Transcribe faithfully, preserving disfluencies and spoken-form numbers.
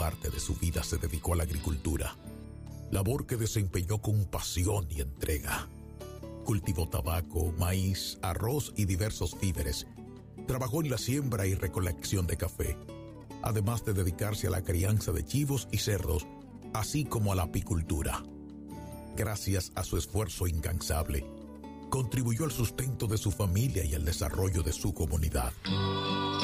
parte de su vida se dedicó a la agricultura, labor que desempeñó con pasión y entrega. Cultivó tabaco, maíz, arroz y diversos víveres. Trabajó en la siembra y recolección de café, además de dedicarse a la crianza de chivos y cerdos, así como a la apicultura. Gracias a su esfuerzo incansable, contribuyó al sustento de su familia y al desarrollo de su comunidad.